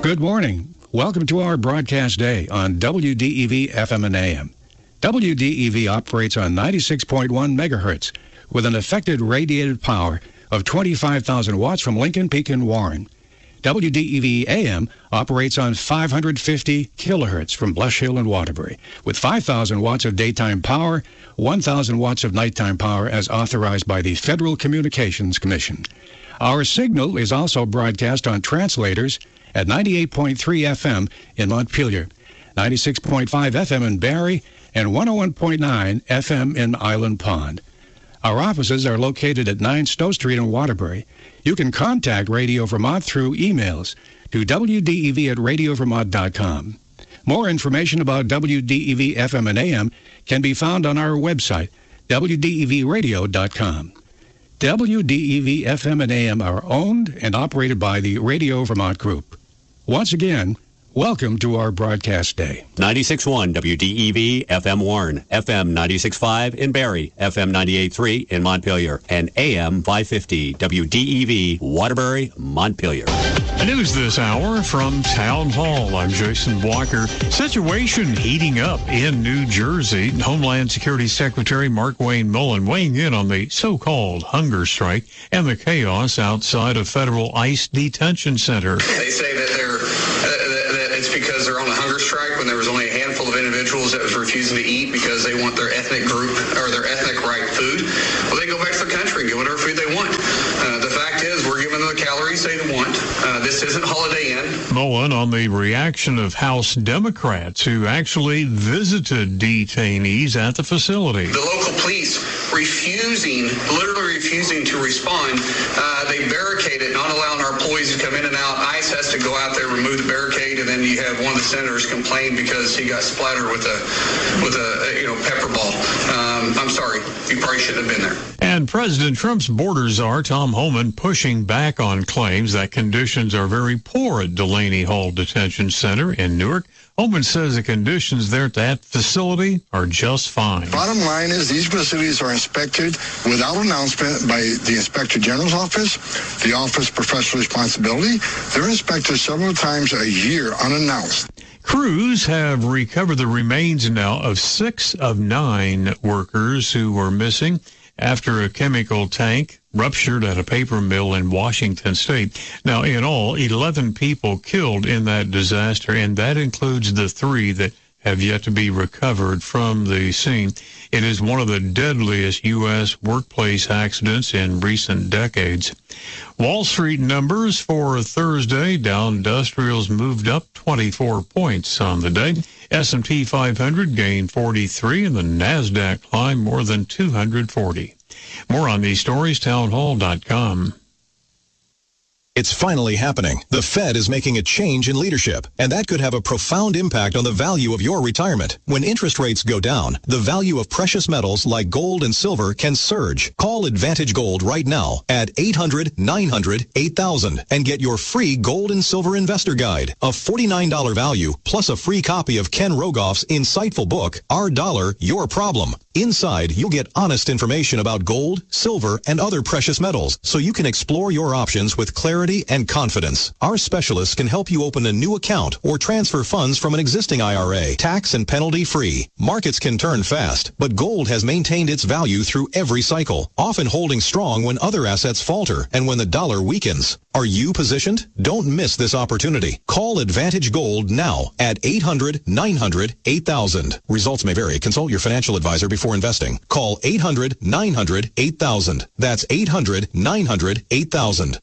Good morning. Welcome to our broadcast day on WDEV FM and AM. WDEV operates on 96.1 megahertz with an effective radiated power of 25,000 watts from Lincoln Peak and Warren. WDEV AM operates on 550 kilohertz from Blush Hill and Waterbury with 5,000 watts of daytime power, 1,000 watts of nighttime power as authorized by the Federal Communications Commission. Our signal is also broadcast on translators at 98.3 FM in Montpelier, 96.5 FM in Barrie, and 101.9 FM in Island Pond. Our offices are located at 9 Stowe Street in Waterbury. You can contact Radio Vermont through emails to wdev@radiovermont.com. More information about WDEV FM and AM can be found on our website, wdevradio.com. WDEV FM and AM are owned and operated by the Radio Vermont Group. Once again, welcome to our broadcast day. 96.1 WDEV FM Warren, FM 96.5 in Barrie, FM 98.3 in Montpelier, and AM 550 WDEV Waterbury, Montpelier. News this hour from Town Hall. I'm Jason Walker. Situation heating up in New Jersey. Homeland Security Secretary Mark Wayne Mullen weighing in on the so-called hunger strike and the chaos outside of Federal ICE Detention Center. They say that it's because they're on a hunger strike when there was only a handful of individuals that was refusing to eat because they want their ethnic group or their ethnic right food. Well, they go back to the country and get whatever food they want. The fact is, we're giving them the calories they want. This isn't Holiday Inn. Mullen on the reaction of House Democrats who actually visited detainees at the facility. The local police literally refusing to respond. They barricade it, not allowing our employees to come in and out. ICE has to go out there, remove the barricade, and then you have one of the senators complain because he got splattered with a pepper ball. I'm sorry, you probably shouldn't have been there. And President Trump's border czar, Tom Homan, pushing back on claims that conditions are very poor at Delaney Hall Detention Center in Newark. Homan says the conditions there at that facility are just fine. Bottom line is these facilities are inspected without announcement by the Inspector General's office, the Office of Professional Responsibility. They're inspected several times a year unannounced. Crews have recovered the remains now of 6 of 9 workers who were missing after a chemical tank ruptured at a paper mill in Washington State. Now, in all, 11 people killed in that disaster, and that includes the 3 that have yet to be recovered from the scene. It is one of the deadliest U.S. workplace accidents in recent decades. Wall Street numbers for Thursday. Dow Industrials moved up 24 points on the day. S&P 500 gained 43, and the NASDAQ climbed more than 240. More on these stories, townhall.com. It's finally happening. The Fed is making a change in leadership, and that could have a profound impact on the value of your retirement. When interest rates go down, the value of precious metals like gold and silver can surge. Call Advantage Gold right now at 800-900-8000 and get your free gold and silver investor guide, a $49 value, plus a free copy of Ken Rogoff's insightful book, Our Dollar, Your Problem. Inside, you'll get honest information about gold, silver, and other precious metals, so you can explore your options with clarity and confidence. Our specialists can help you open a new account or transfer funds from an existing IRA, tax and penalty free. Markets can turn fast, but gold has maintained its value through every cycle, often holding strong when other assets falter and when the dollar weakens. Are you positioned? Don't miss this opportunity. Call Advantage Gold now at 800-900-8000. Results may vary. Consult your financial advisor before investing. Call 800-900-8000. That's 800-900-8000.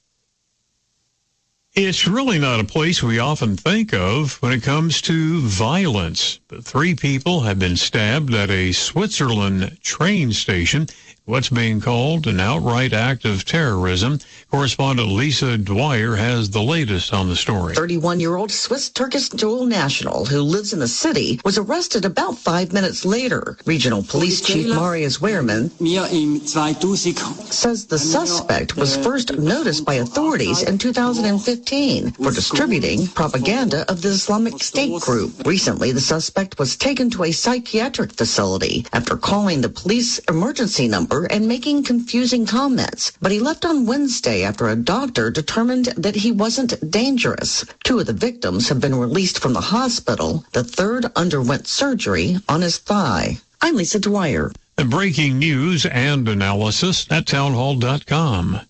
It's really not a place we often think of when it comes to violence. But 3 people have been stabbed at a Switzerland train station. What's being called an outright act of terrorism. Correspondent Lisa Dwyer has the latest on the story. 31-year-old Swiss-Turkish dual national who lives in the city was arrested about 5 minutes later. Regional Police Chief Marius Wehrman says the suspect was first noticed by authorities in 2015 2015 for distributing propaganda of the Islamic State group. Recently, the suspect was taken to a psychiatric facility after calling the police emergency number and making confusing comments, but he left on Wednesday after a doctor determined that he wasn't dangerous. 2 of the victims have been released from the hospital. The third underwent surgery on his thigh. I'm Lisa Dwyer. And breaking news and analysis at townhall.com.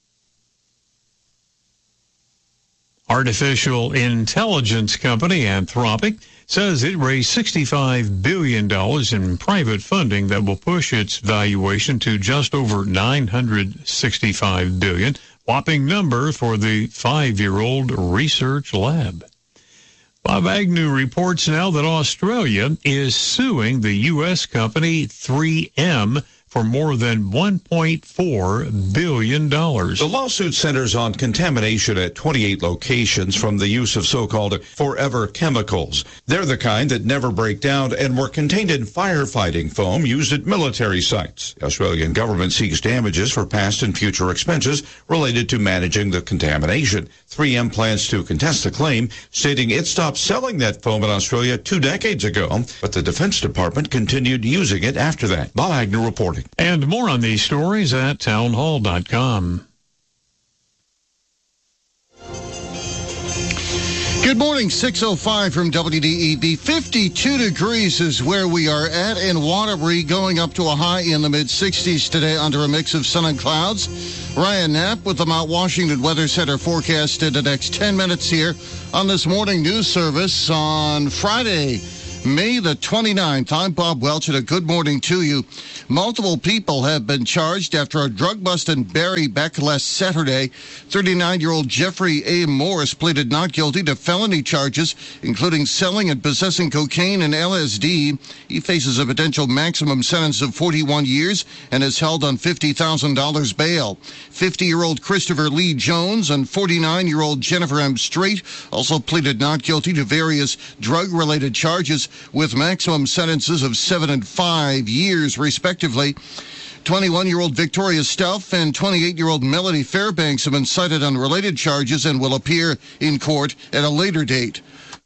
Artificial intelligence company Anthropic says it raised $65 billion in private funding that will push its valuation to just over $965 billion, whopping number for the 5-year-old research lab. Bob Agnew reports now that Australia is suing the U.S. company 3M for more than $1.4 billion. The lawsuit centers on contamination at 28 locations from the use of so-called forever chemicals. They're the kind that never break down and were contained in firefighting foam used at military sites. The Australian government seeks damages for past and future expenses related to managing the contamination. 3M plans to contest the claim, stating it stopped selling that foam in Australia 2 decades ago, but the Defense Department continued using it after that. Bob Agnew reporting. And more on these stories at townhall.com. Good morning, 6:05 from WDEV. 52 degrees is where we are at in Waterbury, going up to a high in the mid-60s today under a mix of sun and clouds. Ryan Knapp with the Mount Washington Weather Center forecast in the next 10 minutes here on this morning news service on Friday, May the 29th. I'm Bob Welch, and a good morning to you. Multiple people have been charged after a drug bust in Barry back last Saturday. 39-year-old Jeffrey A. Morris pleaded not guilty to felony charges, including selling and possessing cocaine and LSD. He faces a potential maximum sentence of 41 years and is held on $50,000 bail. 50-year-old Christopher Lee Jones and 49-year-old Jennifer M. Strait also pleaded not guilty to various drug-related charges, with maximum sentences of 7 and 5 years, respectively. 21-year-old Victoria Stauff and 28-year-old Melody Fairbanks have been cited on related charges and will appear in court at a later date.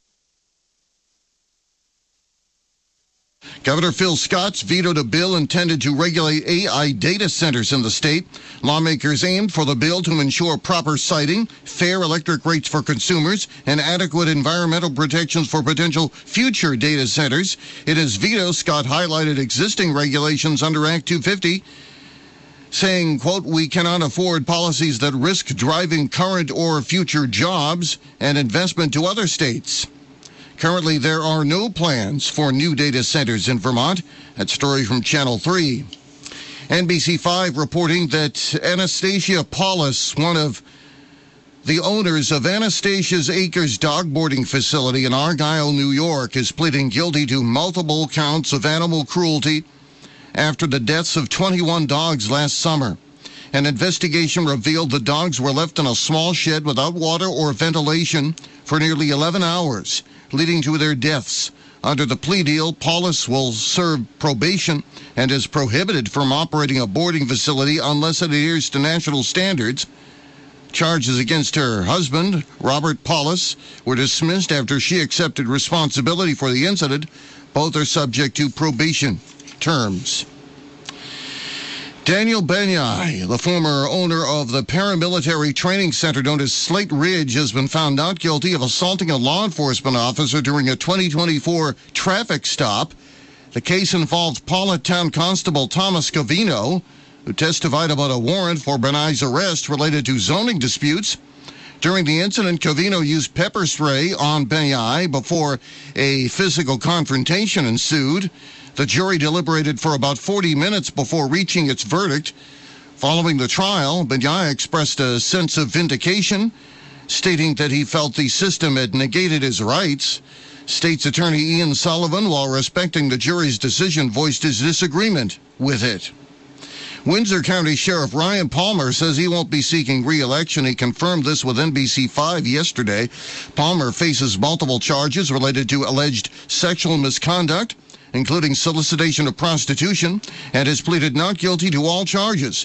Governor Phil Scott's vetoed a bill intended to regulate AI data centers in the state. Lawmakers aimed for the bill to ensure proper siting, fair electric rates for consumers, and adequate environmental protections for potential future data centers. In his veto, Scott highlighted existing regulations under Act 250, saying, quote, "We cannot afford policies that risk driving current or future jobs and investment to other states." Currently, there are no plans for new data centers in Vermont. That story from Channel 3. NBC5 reporting that Anastasia Paulus, one of the owners of Anastasia's Acres dog boarding facility in Argyle, New York, is pleading guilty to multiple counts of animal cruelty after the deaths of 21 dogs last summer. An investigation revealed the dogs were left in a small shed without water or ventilation for nearly 11 hours, leading to their deaths. Under the plea deal, Paulus will serve probation and is prohibited from operating a boarding facility unless it adheres to national standards. Charges against her husband, Robert Paulus, were dismissed after she accepted responsibility for the incident. Both are subject to probation terms. Daniel Benyai, the former owner of the paramilitary training center known as Slate Ridge, has been found not guilty of assaulting a law enforcement officer during a 2024 traffic stop. The case involves Paulet Town Constable Thomas Covino, who testified about a warrant for Benyai's arrest related to zoning disputes. During the incident, Covino used pepper spray on Benyai before a physical confrontation ensued. The jury deliberated for about 40 minutes before reaching its verdict. Following the trial, Benyai expressed a sense of vindication, stating that he felt the system had negated his rights. State's Attorney Ian Sullivan, while respecting the jury's decision, voiced his disagreement with it. Windsor County Sheriff Ryan Palmer says he won't be seeking re-election. He confirmed this with NBC5 yesterday. Palmer faces multiple charges related to alleged sexual misconduct, including solicitation of prostitution, and has pleaded not guilty to all charges.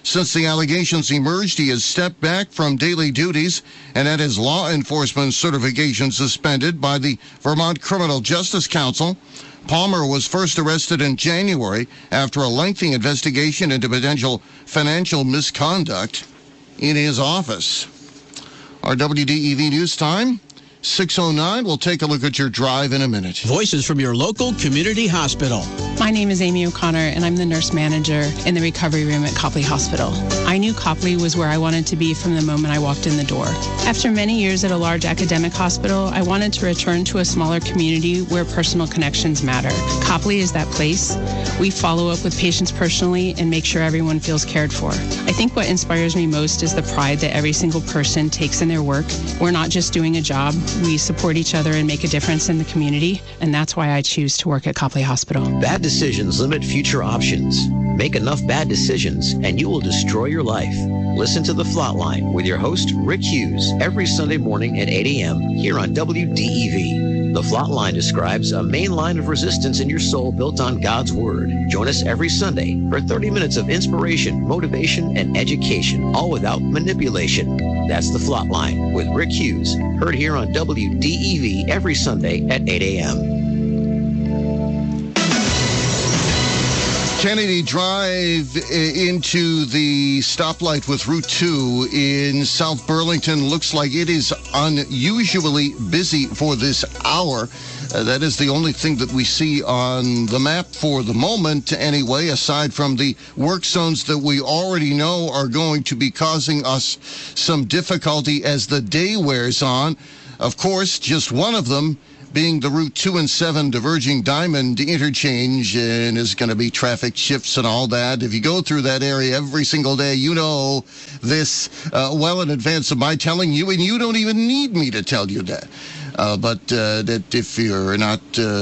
Since the allegations emerged, he has stepped back from daily duties and had his law enforcement certification suspended by the Vermont Criminal Justice Council. Palmer was first arrested in January after a lengthy investigation into potential financial misconduct in his office. Our WDEV News Time, 6:09. We'll take a look at your drive in a minute. Voices from your local community hospital. My name is Amy O'Connor, and I'm the nurse manager in the recovery room at Copley Hospital. I knew Copley was where I wanted to be from the moment I walked in the door. After many years at a large academic hospital, I wanted to return to a smaller community where personal connections matter. Copley is that place. We follow up with patients personally and make sure everyone feels cared for. I think what inspires me most is the pride that every single person takes in their work. We're not just doing a job. We support each other and make a difference in the community, and that's why I choose to work at Copley Hospital. Bad decisions limit future options. Make enough bad decisions and you will destroy your life. Listen to The Flatline with your host, Rick Hughes, every Sunday morning at 8 a.m. here on WDEV. The Flatline describes a main line of resistance in your soul built on God's Word. Join us every Sunday for 30 minutes of inspiration, motivation, and education, all without manipulation. That's The Flatline with Rick Hughes, heard here on WDEV every Sunday at 8 a.m. Kennedy Drive into the stoplight with Route 2 in South Burlington looks like it is unusually busy for this hour. That is the only thing that we see on the map for the moment anyway, aside from the work zones that we already know are going to be causing us some difficulty as the day wears on. Of course, just one of them being the Route 2 and 7 diverging Diamond interchange, and is going to be traffic shifts and all that. If you go through that area every single day, you know this well in advance of my telling you, and you don't even need me to tell you that. But that if you're not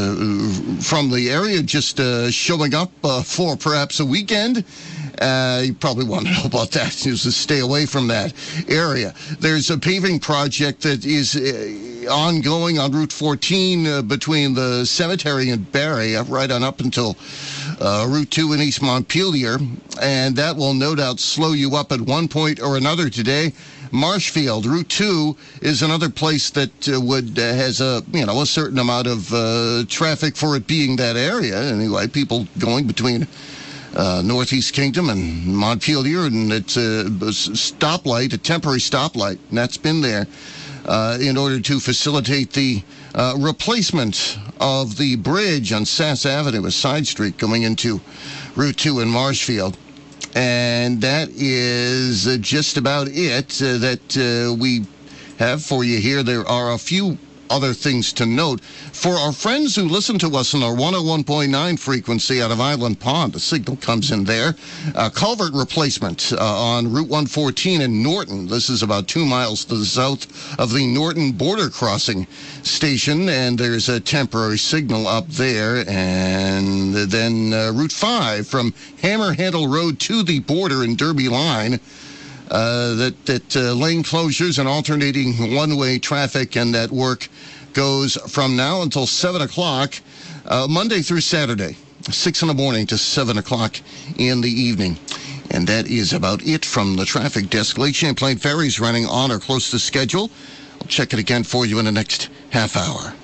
from the area, just showing up for perhaps a weekend, you probably want to know about that. Just stay away from that area. There's a paving project that is ongoing on Route 14 between the cemetery and Barrie, right on up until Route 2 in East Montpelier, and that will no doubt slow you up at one point or another today. Marshfield, Route 2 is another place that has a certain amount of traffic for it being that area. Anyway, people going between Northeast Kingdom and Montpelier, and it's a stoplight, a temporary stoplight, and that's been there in order to facilitate the replacement of the bridge on Sass Avenue, a side street going into Route 2 in Marshfield. And that is just about it that we have for you here. There are a few other things to note. For our friends who listen to us on our 101.9 frequency out of Island Pond, the signal comes in there. Culvert replacement on Route 114 in Norton. This is about 2 miles to the south of the Norton border crossing station, and there's a temporary signal up there. And then Route 5 from Hammer Handle Road to the border in Derby Line. Lane closures and alternating one-way traffic, and that work goes from now until 7 o'clock, Monday through Saturday, 6 in the morning to 7 o'clock in the evening. And that is about it from the traffic desk. Lake Champlain Ferry's running on or close to schedule. I'll check it again for you in the next half hour.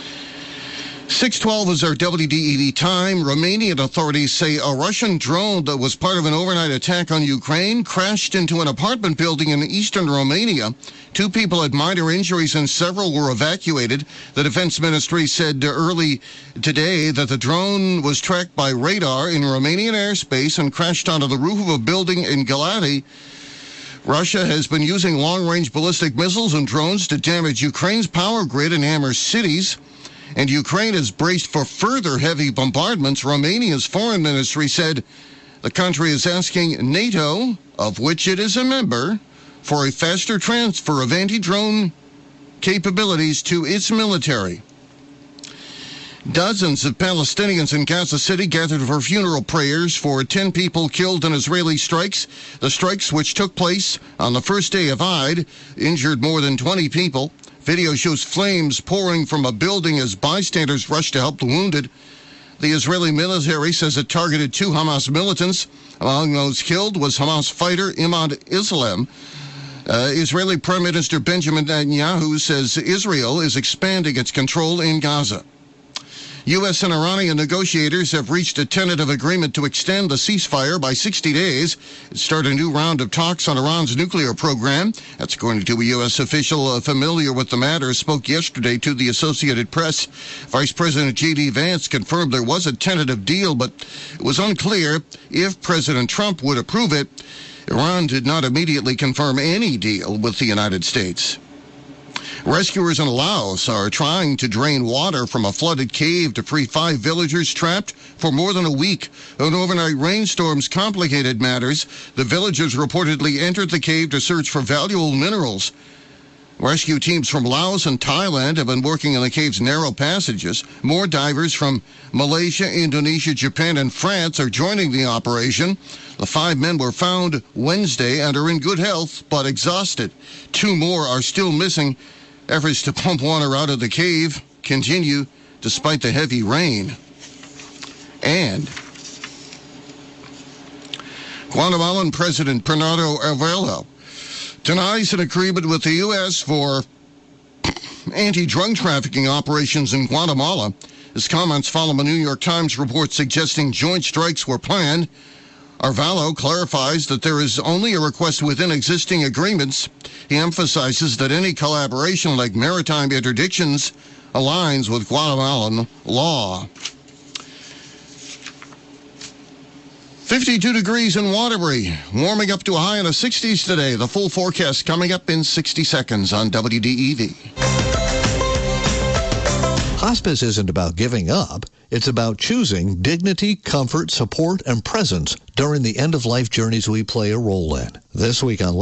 6:12 is our WDEV time. Romanian authorities say a Russian drone that was part of an overnight attack on Ukraine crashed into an apartment building in eastern Romania. 2 people had minor injuries and several were evacuated. The defense ministry said early today that the drone was tracked by radar in Romanian airspace and crashed onto the roof of a building in Galati. Russia has been using long-range ballistic missiles and drones to damage Ukraine's power grid and hammer cities. And Ukraine is braced for further heavy bombardments. Romania's foreign ministry said the country is asking NATO, of which it is a member, for a faster transfer of anti-drone capabilities to its military. Dozens of Palestinians in Gaza City gathered for funeral prayers for 10 people killed in Israeli strikes. The strikes, which took place on the first day of Eid, injured more than 20 people. Video shows flames pouring from a building as bystanders rushed to help the wounded. The Israeli military says it targeted 2 Hamas militants. Among those killed was Hamas fighter Imad Islam. Israeli Prime Minister Benjamin Netanyahu says Israel is expanding its control in Gaza. U.S. and Iranian negotiators have reached a tentative agreement to extend the ceasefire by 60 days and start a new round of talks on Iran's nuclear program. That's according to a U.S. official familiar with the matter, spoke yesterday to the Associated Press. Vice President J.D. Vance confirmed there was a tentative deal, but it was unclear if President Trump would approve it. Iran did not immediately confirm any deal with the United States. Rescuers in Laos are trying to drain water from a flooded cave to free 5 villagers trapped for more than a week. An overnight rainstorms complicated matters. The villagers reportedly entered the cave to search for valuable minerals. Rescue teams from Laos and Thailand have been working in the cave's narrow passages. More divers from Malaysia, Indonesia, Japan, and France are joining the operation. The 5 men were found Wednesday and are in good health, but exhausted. 2 more are still missing. Efforts to pump water out of the cave continue despite the heavy rain. And Guatemalan President Bernardo Arevalo denies an agreement with the U.S. for anti-drug trafficking operations in Guatemala. His comments follow a New York Times report suggesting joint strikes were planned. Arevalo clarifies that there is only a request within existing agreements. He emphasizes that any collaboration like maritime interdictions aligns with Guatemalan law. 52 degrees in Waterbury, warming up to a high in the 60s today. The full forecast coming up in 60 seconds on WDEV. Hospice isn't about giving up. It's about choosing dignity, comfort, support, and presence during the end-of-life journeys we play a role in. This week on